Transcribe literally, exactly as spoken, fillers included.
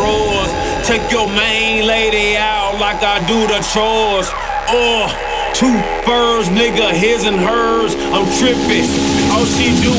drawers. Take your main lady out like I do the chores. Oh, two furs, nigga, his and hers. I'm tripping. All she do